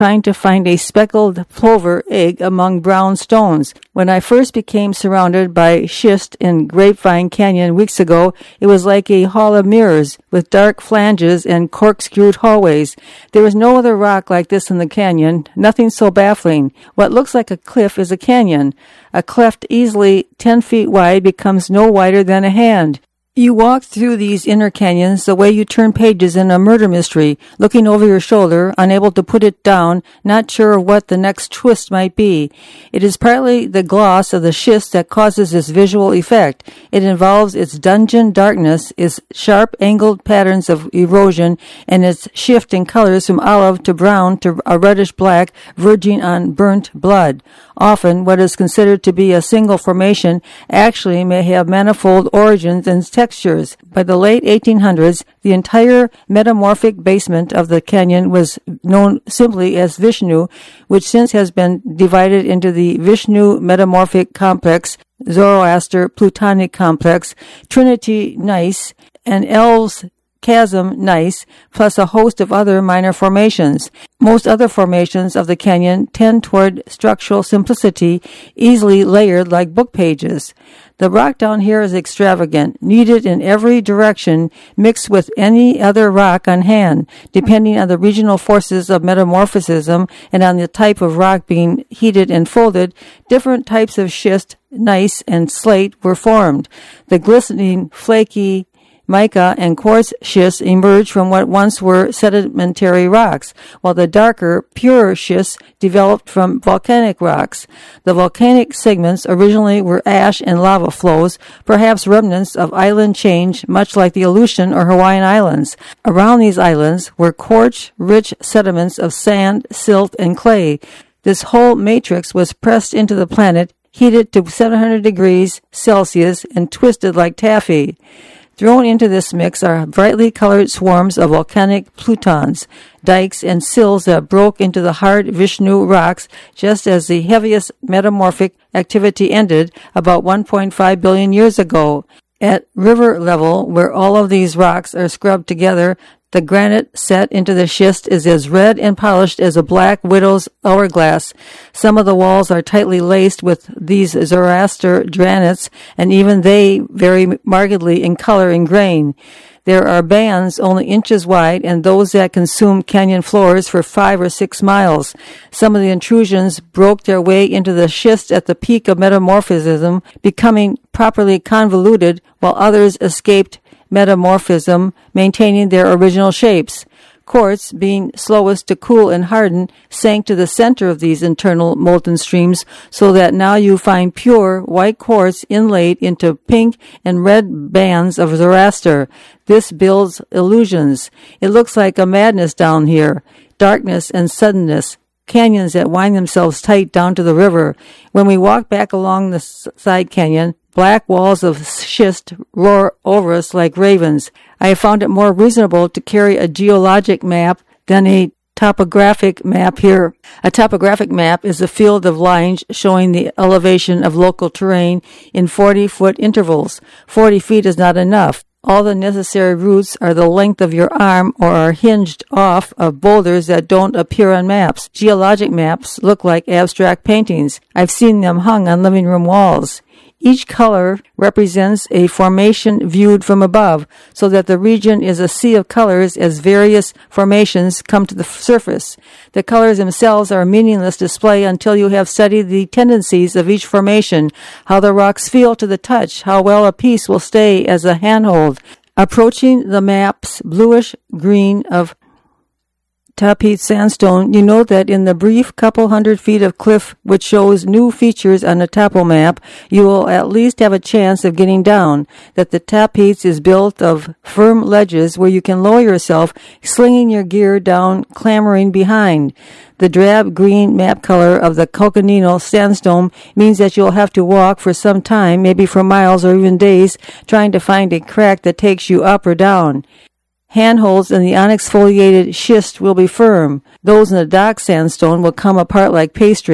trying to find a speckled plover egg among brown stones. When I first became surrounded by schist in Grapevine Canyon weeks ago, it was like a hall of mirrors with dark flanges and corkscrewed hallways. There is no other rock like this in the canyon, nothing so baffling. What looks like a cliff is a canyon. A cleft easily 10 feet wide becomes no wider than a hand. You walk through these inner canyons the way you turn pages in a murder mystery, looking over your shoulder, unable to put it down, not sure of what the next twist might be. It is partly the gloss of the schist that causes this visual effect. It involves its dungeon darkness, its sharp angled patterns of erosion, and its shift in colors from olive to brown to a reddish black, verging on burnt blood. Often, what is considered to be a single formation actually may have manifold origins and textures. By the late 1800s, the entire metamorphic basement of the canyon was known simply as Vishnu, which since has been divided into the Vishnu Metamorphic Complex, Zoroaster Plutonic Complex, Trinity Gneiss, and Elves Chasm Gneiss, plus a host of other minor formations. Most other formations of the canyon tend toward structural simplicity, easily layered like book pages. The rock down here is extravagant, kneaded in every direction, mixed with any other rock on hand, depending on the regional forces of metamorphism and on the type of rock being heated and folded. Different types of schist, gneiss, and slate were formed. The glistening, flaky mica and quartz schists emerged from what once were sedimentary rocks, while the darker, purer schists developed from volcanic rocks. The volcanic segments originally were ash and lava flows, perhaps remnants of island change, much like the Aleutian or Hawaiian Islands. Around these islands were quartz-rich sediments of sand, silt, and clay. This whole matrix was pressed into the planet, heated to 700 degrees Celsius, and twisted like taffy. Thrown into this mix are brightly colored swarms of volcanic plutons, dikes, and sills that broke into the hard Vishnu rocks just as the heaviest metamorphic activity ended about 1.5 billion years ago. At river level, where all of these rocks are scrubbed together, the granite set into the schist is as red and polished as a black widow's hourglass. Some of the walls are tightly laced with these Zoroaster granites, and even they vary markedly in color and grain. There are bands only inches wide and those that consume canyon floors for 5 or 6 miles. Some of the intrusions broke their way into the schist at the peak of metamorphism, becoming properly convoluted, while others escaped metamorphism, maintaining their original shapes. Quartz, being slowest to cool and harden, sank to the center of these internal molten streams, so that now you find pure white quartz inlaid into pink and red bands of Zoroaster. This builds illusions. It looks like a madness down here. Darkness and suddenness. Canyons that wind themselves tight down to the river. When we walk back along the side canyon, black walls of schist roar over us like ravens. I have found it more reasonable to carry a geologic map than a topographic map here. A topographic map is a field of lines showing the elevation of local terrain in 40-foot intervals. 40 feet is not enough. All the necessary routes are the length of your arm or are hinged off of boulders that don't appear on maps. Geologic maps look like abstract paintings. I've seen them hung on living room walls. Each color represents a formation viewed from above, so that the region is a sea of colors as various formations come to the surface. The colors themselves are a meaningless display until you have studied the tendencies of each formation, how the rocks feel to the touch, how well a piece will stay as a handhold. Approaching the map's bluish green of Tapete sandstone, you know that in the brief couple hundred feet of cliff which shows new features on a topo map, you will at least have a chance of getting down, that the tapetes is built of firm ledges where you can lower yourself, slinging your gear down, clambering behind. The drab green map color of the Coconino sandstone means that you'll have to walk for some time, maybe for miles or even days, trying to find a crack that takes you up or down. Handholds in the unexfoliated schist will be firm. Those in the dock sandstone will come apart like pastry.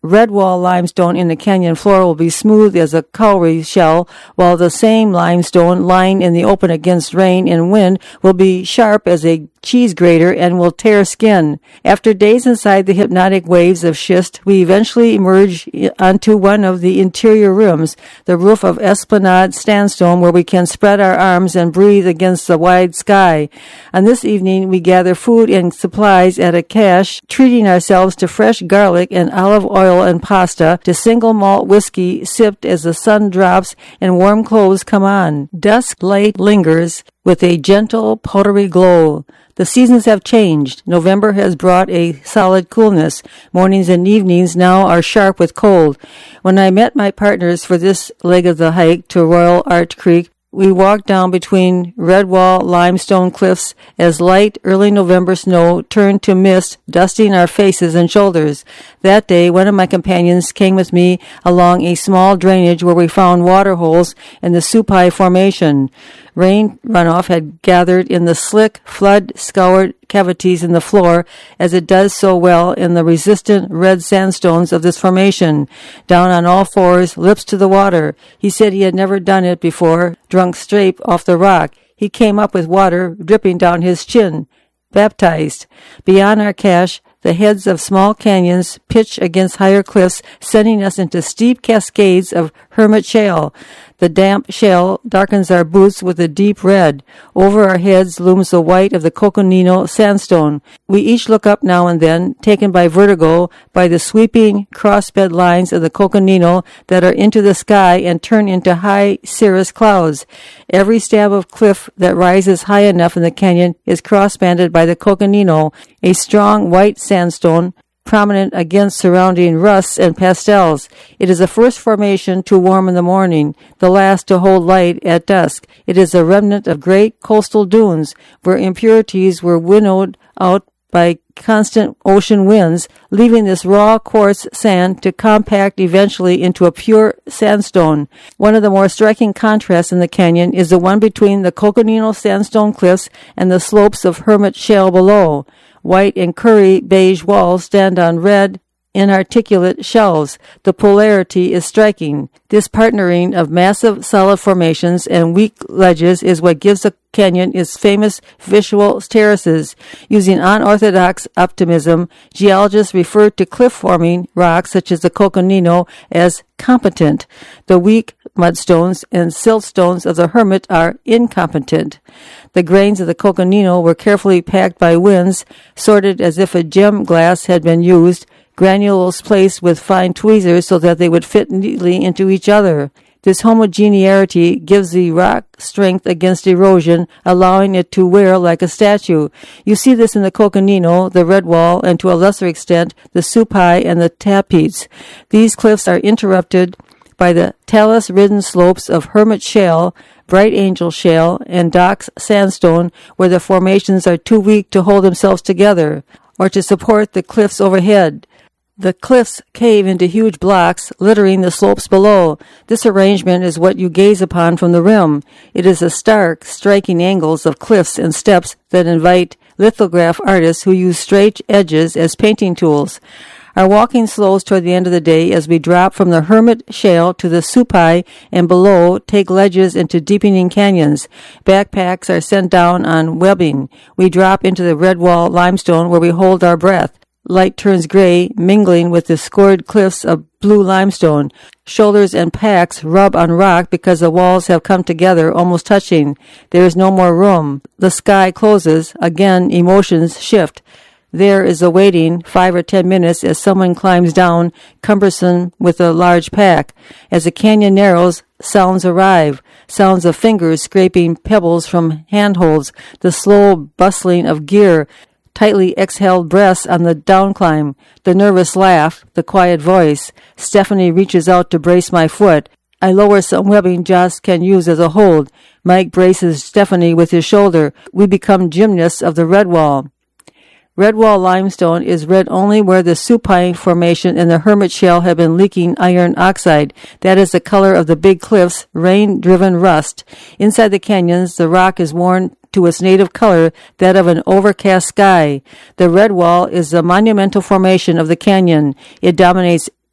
Redwall limestone in the canyon floor will be smooth as a cowrie shell, while the same limestone lying in the open against rain and wind will be sharp as a cheese grater and will tear skin. After days inside the hypnotic waves of schist, we eventually emerge onto one of the interior rooms, the roof of Esplanade sandstone, where we can spread our arms and breathe against the wide sky. On this evening, we gather food and supplies at a cache, treating ourselves to fresh garlic and olive oil and pasta, to single malt whiskey sipped as the sun drops and warm clothes come on. Dusk light lingers with a gentle, powdery glow. The seasons have changed. November has brought a solid coolness. Mornings and evenings now are sharp with cold. When I met my partners for this leg of the hike to Royal Arch Creek, we walked down between Redwall limestone cliffs as light early November snow turned to mist, dusting our faces and shoulders. That day, one of my companions came with me along a small drainage where we found water holes in the Supai Formation. Rain runoff had gathered in the slick, flood-scoured cavities in the floor, as it does so well in the resistant red sandstones of this formation. Down on all fours, lips to the water. He said he had never done it before, drunk straight off the rock. He came up with water dripping down his chin. Baptized. Beyond our cache, the heads of small canyons pitch against higher cliffs, sending us into steep cascades of hermit shale. The damp shale darkens our boots with a deep red. Over our heads looms the white of the Coconino sandstone. We each look up now and then, taken by vertigo by the sweeping crossbed lines of the Coconino that are into the sky and turn into high cirrus clouds. Every stab of cliff that rises high enough in the canyon is crossbanded by the Coconino, a strong white sandstone prominent against surrounding rusts and pastels. It is the first formation to warm in the morning, the last to hold light at dusk. It is a remnant of great coastal dunes where impurities were winnowed out by constant ocean winds, leaving this raw quartz sand to compact eventually into a pure sandstone. One of the more striking contrasts in the canyon is the one between the Coconino sandstone cliffs and the slopes of hermit shale below. White and curry beige walls stand on red, inarticulate shelves. The polarity is striking. This partnering of massive solid formations and weak ledges is what gives the canyon its famous visual terraces. Using unorthodox optimism, geologists refer to cliff-forming rocks such as the Coconino as competent. The weak mudstones and siltstones of the Hermit are incompetent. The grains of the Coconino were carefully packed by winds, sorted as if a gem glass had been used, granules placed with fine tweezers so that they would fit neatly into each other. This homogeneity gives the rock strength against erosion, allowing it to wear like a statue. You see this in the Coconino, the Redwall, and to a lesser extent, the Supai and the Tapeats. These cliffs are interrupted by the talus-ridden slopes of Hermit Shale, Bright Angel Shale, and Docks Sandstone, where the formations are too weak to hold themselves together or to support the cliffs overhead. The cliffs cave into huge blocks, littering the slopes below. This arrangement is what you gaze upon from the rim. It is the stark, striking angles of cliffs and steps that invite lithograph artists who use straight edges as painting tools. Our walking slows toward the end of the day as we drop from the Hermit Shale to the Supai and below take ledges into deepening canyons. Backpacks are sent down on webbing. We drop into the Redwall limestone where we hold our breath. Light turns gray, mingling with the scored cliffs of blue limestone. Shoulders and packs rub on rock because the walls have come together, almost touching. There is no more room. The sky closes. Again, emotions shift. There is a waiting 5 or 10 minutes as someone climbs down, cumbersome with a large pack. As the canyon narrows, sounds arrive. Sounds of fingers scraping pebbles from handholds, the slow bustling of gear, tightly exhaled breaths on the downclimb, the nervous laugh, the quiet voice. Stephanie reaches out to brace my foot. I lower some webbing Joss can use as a hold. Mike braces Stephanie with his shoulder. We become gymnasts of the Redwall. Redwall limestone is red only where the Supai Formation and the Hermit Shale have been leaking iron oxide. That is the color of the big cliffs, rain-driven rust. Inside the canyons, the rock is worn to its native color, that of an overcast sky. The Redwall is the monumental formation of the canyon. It dominates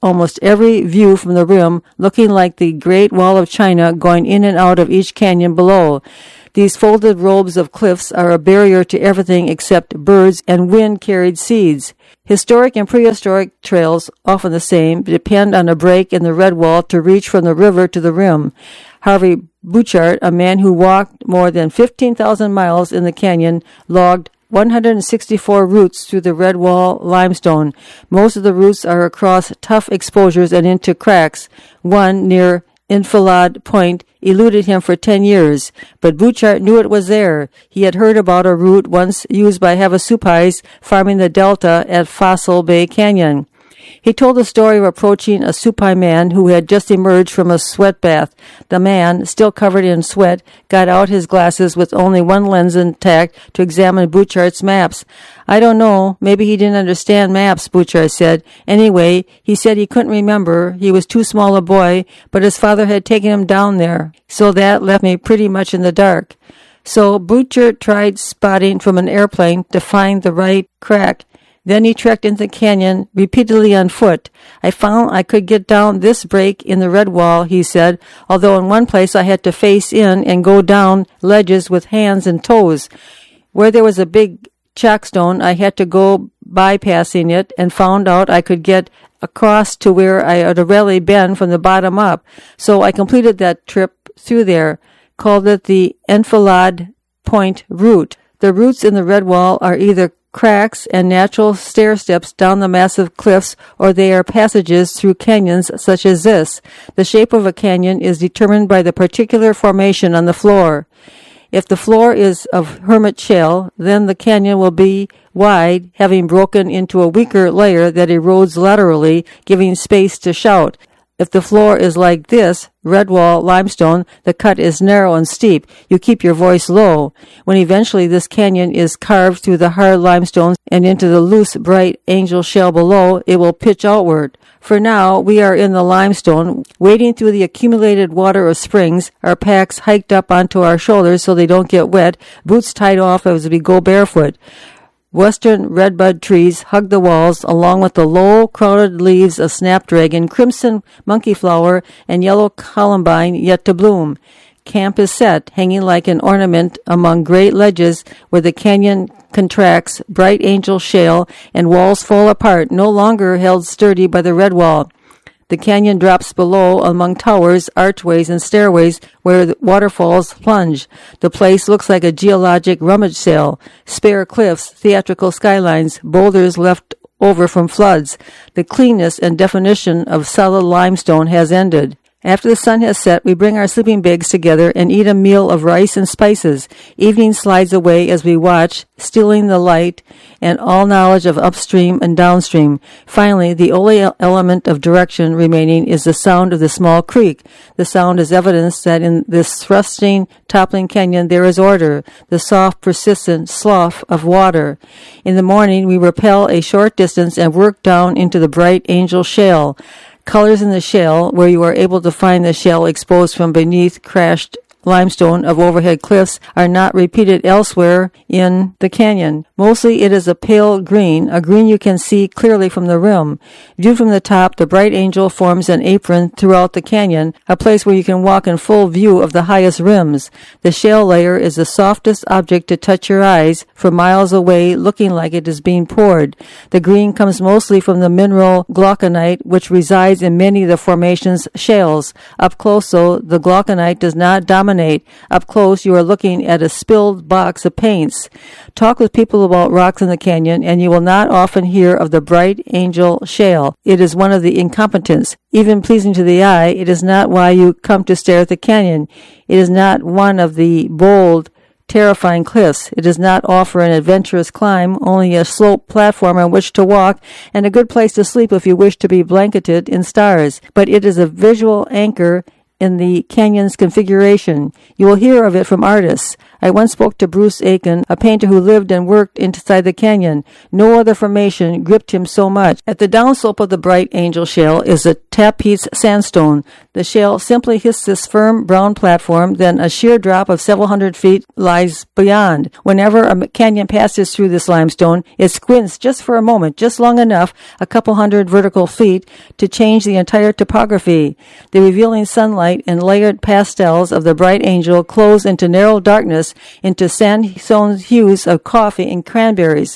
almost every view from the rim, looking like the Great Wall of China going in and out of each canyon below. These folded robes of cliffs are a barrier to everything except birds and wind-carried seeds. Historic and prehistoric trails, often the same, depend on a break in the red wall to reach from the river to the rim. Harvey Bouchard, a man who walked more than 15,000 miles in the canyon, logged 164 routes through the red wall limestone. Most of the routes are across tough exposures and into cracks. One near Enfilade Point eluded him for 10 years, but Bouchard knew it was there. He had heard about a route once used by Havasupais farming the delta at Fossil Bay Canyon. He told the story of approaching a Supai man who had just emerged from a sweat bath. The man, still covered in sweat, got out his glasses with only one lens intact to examine Bouchard's maps. "I don't know. Maybe he didn't understand maps," Bouchard said. "Anyway, he said he couldn't remember. He was too small a boy, but his father had taken him down there. So that left me pretty much in the dark." So Bouchard tried spotting from an airplane to find the right crack. Then he trekked into the canyon repeatedly on foot. "I found I could get down this break in the red wall," he said, "although in one place I had to face in and go down ledges with hands and toes. Where there was a big chockstone, I had to go bypassing it and found out I could get across to where I had really been from the bottom up. So I completed that trip through there, called it the Enfilade Point route. The routes in the red wall are either cracks and natural stair steps down the massive cliffs, or they are passages through canyons such as this. The shape of a canyon is determined by the particular formation on the floor. If the floor is of hermit shale, then the canyon will be wide, having broken into a weaker layer that erodes laterally, giving space to shout. If the floor is like this, red wall limestone, the cut is narrow and steep. You keep your voice low. When eventually this canyon is carved through the hard limestone and into the loose, bright angel shell below, it will pitch outward. For now, we are in the limestone, wading through the accumulated water of springs, our packs hiked up onto our shoulders so they don't get wet, boots tied off as we go barefoot. Western redbud trees hug the walls, along with the low, crowded leaves of snapdragon, crimson monkeyflower, and yellow columbine yet to bloom. Camp is set, hanging like an ornament among great ledges where the canyon contracts, bright angel shale, and walls fall apart, no longer held sturdy by the red wall. The canyon drops below among towers, archways, and stairways where the waterfalls plunge. The place looks like a geologic rummage sale. Spare cliffs, theatrical skylines, boulders left over from floods. The cleanness and definition of solid limestone has ended. After the sun has set, we bring our sleeping bags together and eat a meal of rice and spices. Evening slides away as we watch, stealing the light and all knowledge of upstream and downstream. Finally, the only element of direction remaining is the sound of the small creek. The sound is evidence that in this thrusting, toppling canyon there is order, the soft, persistent slough of water. In the morning, we rappel a short distance and work down into the bright angel shale. Colors in the shale, where you are able to find the shale exposed from beneath crashed limestone of overhead cliffs, are not repeated elsewhere in the canyon. Mostly it is a pale green, a green you can see clearly from the rim. Viewed from the top, the bright angel forms an apron throughout the canyon, a place where you can walk in full view of the highest rims. The shale layer is the softest object to touch your eyes, from miles away, looking like it is being poured. The green comes mostly from the mineral glauconite, which resides in many of the formation's shales. Up close, though, the glauconite does not dominate. Up close, you are looking at a spilled box of paints. Talk with people about rocks in the canyon, and you will not often hear of the bright angel shale. It is one of the incompetents. Even pleasing to the eye, it is not why you come to stare at the canyon. It is not one of the bold, terrifying cliffs. It does not offer an adventurous climb, only a sloped platform on which to walk, and a good place to sleep if you wish to be blanketed in stars. But it is a visual anchor in the canyon's configuration. You will hear of it from artists. I once spoke to Bruce Aiken, a painter who lived and worked inside the canyon. No other formation gripped him so much. At the downslope of the Bright Angel Shale is the Tapeats sandstone. The shale simply hits this firm brown platform, then a sheer drop of several hundred feet lies beyond. Whenever a canyon passes through this limestone, it squints just for a moment, just long enough, a couple hundred vertical feet, to change the entire topography. The revealing sunlight and layered pastels of the Bright Angel close into narrow darkness, into sandstone hues of coffee and cranberries.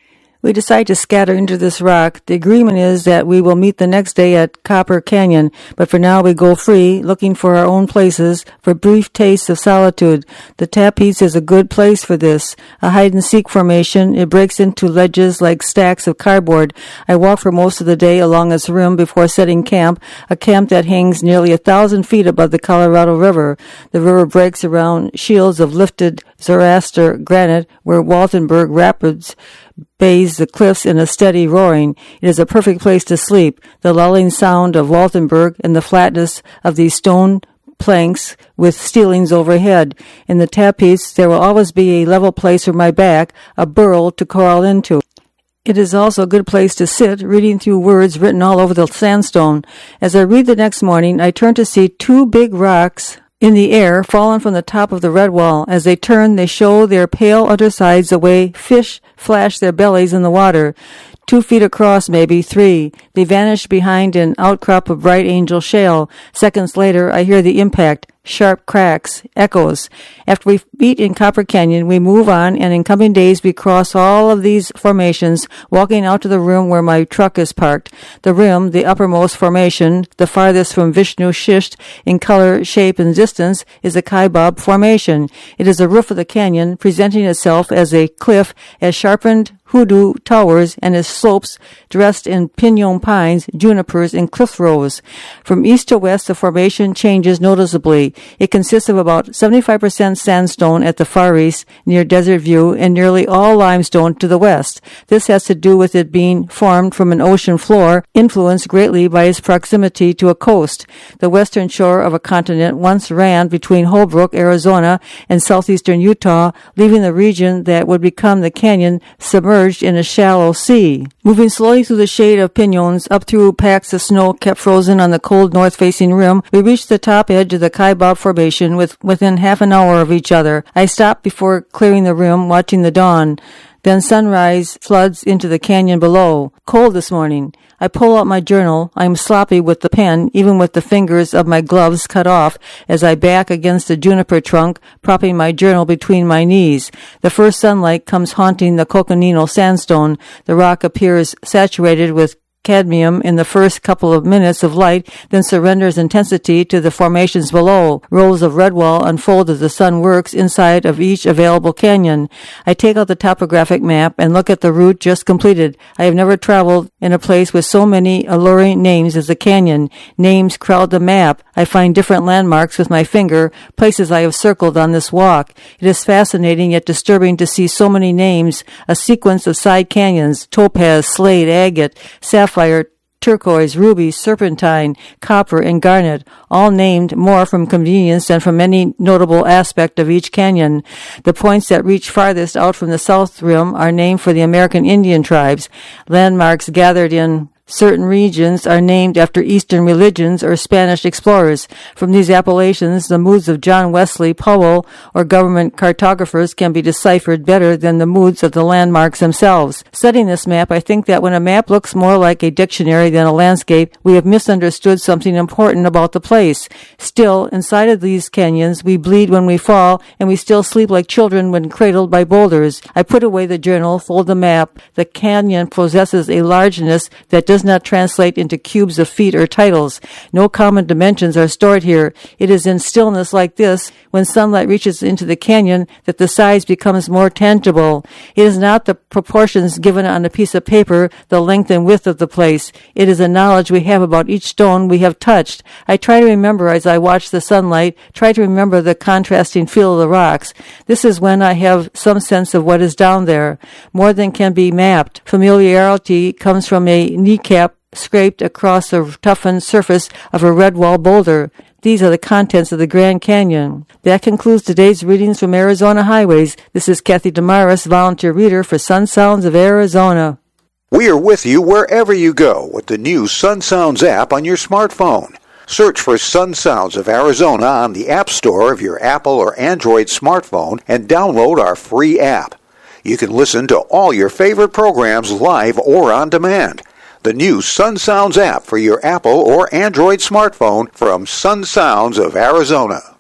We decide to scatter into this rock. The agreement is that we will meet the next day at Copper Canyon, but for now we go free, looking for our own places, for brief tastes of solitude. The Tapeats is a good place for this. A hide-and-seek formation, it breaks into ledges like stacks of cardboard. I walk for most of the day along its rim before setting camp, a camp that hangs nearly 1,000 feet above the Colorado River. The river breaks around shields of lifted Zoroaster granite where Waltenberg Rapids bathes the cliffs in a steady roaring. It is a perfect place to sleep. The lulling sound of Waltenberg and the flatness of these stone planks with ceilings overhead. In the Tapeats, there will always be a level place for my back, a burrow to crawl into. It is also a good place to sit, reading through words written all over the sandstone. As I read the next morning, I turn to see two big rocks in the air, fallen from the top of the red wall. As they turn, they show their pale undersides the way fish flash their bellies in the water. 2 feet across, maybe 3. They vanish behind an outcrop of Bright Angel shale. Seconds later, I hear the impact. Sharp cracks, echoes. After we meet in Copper Canyon, we move on, and in coming days we cross all of these formations, walking out to the rim where my truck is parked. The rim, the uppermost formation, the farthest from Vishnu schist in color, shape, and distance, is the Kaibab Formation. It is the roof of the canyon, presenting itself as a cliff as sharpened hoodoo towers and its slopes dressed in pinon pines, junipers, and cliff rose. From east to west, the formation changes noticeably. It consists of about 75% sandstone at the far east, near Desert View, and nearly all limestone to the west. This has to do with it being formed from an ocean floor, influenced greatly by its proximity to a coast. The western shore of a continent once ran between Holbrook, Arizona, and southeastern Utah, leaving the region that would become the canyon submerged in a shallow sea. Moving slowly through the shade of piñons, up through packs of snow kept frozen on the cold north-facing rim, we reached the top edge of the Kaibab Formation within half an hour of each other. I stopped before clearing the rim, watching the dawn. Then sunrise floods into the canyon below. Cold this morning. I pull out my journal. I am sloppy with the pen, even with the fingers of my gloves cut off, as I back against the juniper trunk, propping my journal between my knees. The first sunlight comes haunting the Coconino sandstone. The rock appears saturated with cadmium in the first couple of minutes of light, then surrenders intensity to the formations below. Rows of red wall unfold as the sun works inside of each available canyon. I take out the topographic map and look at the route just completed. I have never traveled in a place with so many alluring names as the canyon. Names crowd the map. I find different landmarks with my finger, places I have circled on this walk. It is fascinating yet disturbing to see so many names, a sequence of side canyons, topaz, slate, agate, sapphire, turquoise, ruby, serpentine, copper, and garnet, all named more from convenience than from any notable aspect of each canyon. The points that reach farthest out from the south rim are named for the American Indian tribes. Landmarks gathered in certain regions are named after Eastern religions or Spanish explorers. From these appellations, the moods of John Wesley Powell or government cartographers can be deciphered better than the moods of the landmarks themselves. Studying this map, I think that when a map looks more like a dictionary than a landscape, we have misunderstood something important about the place. Still, inside of these canyons, we bleed when we fall, and we still sleep like children when cradled by boulders. I put away the journal, fold the map. The canyon possesses a largeness that does not translate into cubes of feet or titles. No common dimensions are stored here. It is in stillness like this, when sunlight reaches into the canyon, that the size becomes more tangible. It is not the proportions given on a piece of paper, the length and width of the place. It is a knowledge we have about each stone we have touched. I try to remember as I watch the sunlight, try to remember the contrasting feel of the rocks. This is when I have some sense of what is down there. More than can be mapped. Familiarity comes from a kneecap scraped across the toughened surface of a red wall boulder. These are the contents of the Grand Canyon. That concludes today's readings from Arizona Highways. This is Kathy Damaris, volunteer reader for Sun Sounds of Arizona. We are with you wherever you go with the new Sun Sounds app on your smartphone. Search for Sun Sounds of Arizona on the App Store of your Apple or Android smartphone and download our free app. You can listen to all your favorite programs live or on demand. The new Sun Sounds app for your Apple or Android smartphone from Sun Sounds of Arizona.